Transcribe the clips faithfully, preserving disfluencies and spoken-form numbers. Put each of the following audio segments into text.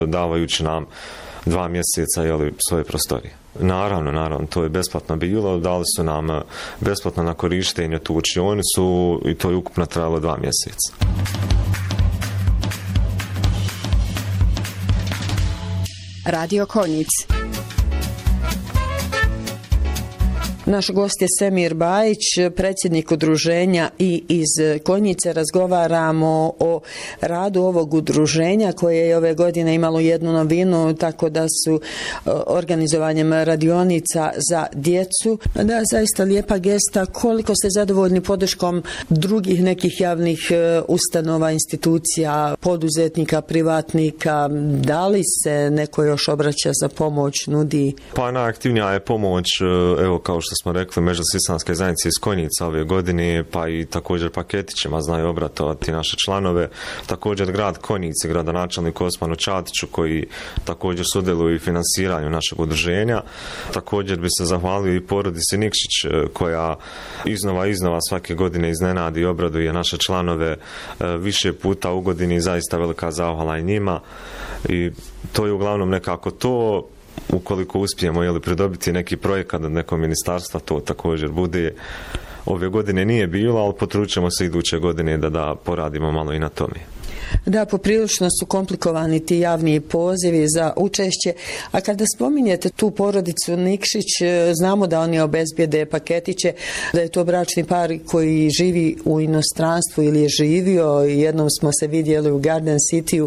davajući nam dva mjeseca jeli, svoje prostorije. Naravno, naravno, to je besplatno bilo, dali su nam besplatno na korištenje tu učionicu i to je ukupno trajalo dva mjeseca. Radio Konjic. Naš gost je Semir Bajić, predsjednik udruženja i iz Konjice. Razgovaramo o radu ovog udruženja koje je ove godine imalo jednu novinu, tako da su organizovanjem radionica za djecu. Da, zaista lijepa gesta. Koliko ste zadovoljni podrškom drugih nekih javnih ustanova, institucija, poduzetnika, privatnika? Da li se neko još obraća za pomoć, nudi? Pa najaktivnija je pomoć, evo kao što smo rekli, Međusilsanske zajednice iz Konjica ove godine, pa i također paketićima znaju obratovati naše članove. Također grad Konjice, gradonačelnik Osmanu Čatiću, koji također sudjeluju i finansiranju našeg udruženja. Također bi se zahvalio i porodici Nikšić, koja iznova iznova svake godine iznenadi i obraduje naše članove više puta u godini. Zaista velika zahvala i njima. I to je uglavnom nekako to. Ukoliko uspijemo jeli, pridobiti neki projekat od nekog ministarstva, to također bude. Ove godine nije bilo, ali potručujemo se iduće godine da, da poradimo malo i na tome. Da, poprilično su komplikovani ti javni pozivi za učešće. A kada spominjete tu porodicu Nikšić, znamo da oni obezbijede paketiće, da je to bračni par koji živi u inostranstvu ili je živio. Jednom smo se vidjeli u Garden Cityu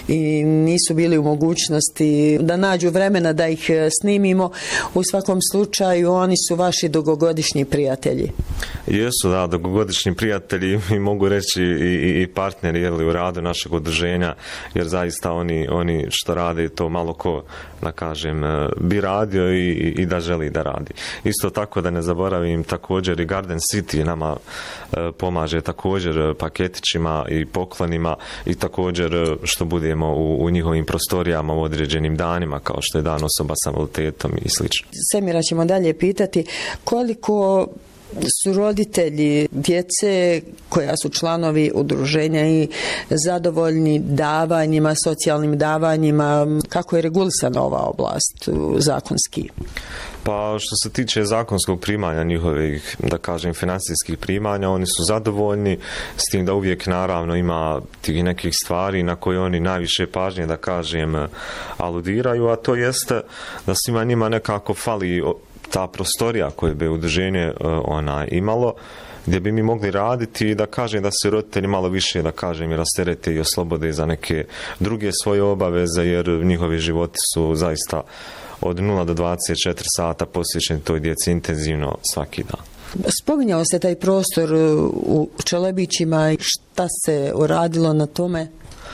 i nisu bili u mogućnosti da nađu vremena da ih snimimo. U svakom slučaju oni su vaši dugogodišnji prijatelji. Jesu, da, dugogodišnji prijatelji i mogu reći i, i partneri jeli, u radu našeg udruženja, jer zaista oni, oni što rade to malo ko, da kažem, bi radio i, i da želi da radi. Isto tako da ne zaboravim, također i Garden City nama pomaže također paketićima i poklonima i također što budemo u, u njihovim prostorijama u određenim danima, kao što je dan osoba sa invaliditetom i slično. Semira ćemo dalje pitati koliko su roditelji djece koja su članovi udruženja i zadovoljni davanjima, socijalnim davanjima, kako je regulisana ova oblast zakonski? Pa što se tiče zakonskog primanja njihovih, da kažem, financijskih primanja, oni su zadovoljni, s tim da uvijek naravno ima tih nekih stvari na koje oni najviše pažnje, da kažem, aludiraju, a to jeste da svima njima nekako fali ta prostorija koju bi udruženje ona imalo, gdje bi mi mogli raditi i da kažem da se roditelji malo više, da kažem, i rasterete i oslobode za neke druge svoje obaveze, jer njihovi životi su zaista od nula do dvadeset četiri sata posvećeni toj djeci intenzivno svaki dan. Spominjao se taj prostor u Čelebićima i šta se uradilo na tome?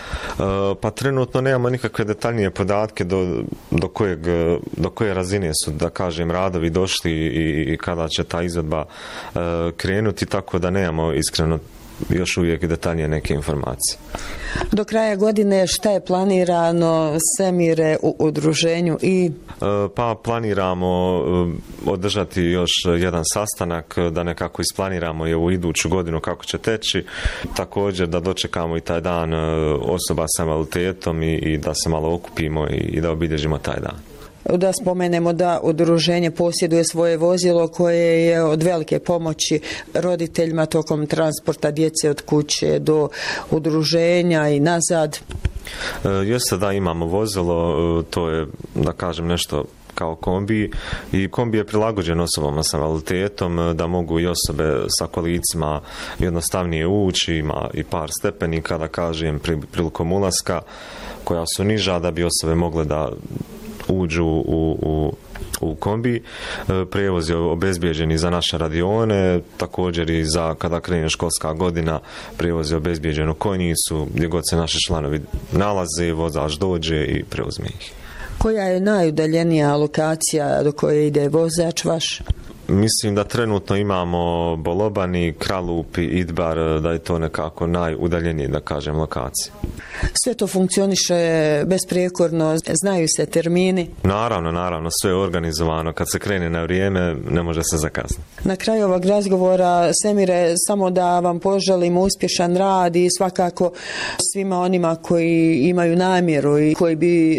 Pa trenutno nemamo nikakve detaljnije podatke do, do, kojeg, do koje razine su, da kažem, radovi došli i, i kada će ta izvedba uh, krenuti, tako da nemamo iskreno još uvijek detaljnije neke informacije. Do kraja godine šta je planirano, Semire, u udruženju i? Pa planiramo održati još jedan sastanak da nekako isplaniramo je u iduću godinu kako će teći. Također da dočekamo i taj dan osoba sa invaliditetom i, i da se malo okupimo i, i da obilježimo taj dan. Da spomenemo da udruženje posjeduje svoje vozilo koje je od velike pomoći roditeljima tokom transporta djece od kuće do udruženja i nazad. E, jeste da imamo vozilo, to je, da kažem, nešto kao kombi i kombi je prilagođen osobama sa invaliditetom da mogu i osobe sa kolicima jednostavnije ući, ima i par stepenika, da kažem, prilikom ulaska koja su niža da bi osobe mogle da uđu u, u, u kombi. Prijevoz je obezbijeđen i za naše radione, također i za kada krene školska godina prijevoz je obezbijeđen u Konjicu, gdje god se naši članovi nalaze, vozač dođe i preuzme ih. Koja je najudaljenija lokacija do koje ide vozač vaš? Mislim da trenutno imamo Bolobani, Kralup i Idbar, da je to nekako najudaljeniji, da kažem, lokacije. Sve to funkcioniše besprijekorno, znaju se termini? Naravno, naravno, sve je organizovano. Kad se krene na vrijeme, ne može se zakasniti. Na kraju ovog razgovora, Semire, samo da vam poželim uspješan rad i svakako svima onima koji imaju namjeru i koji bi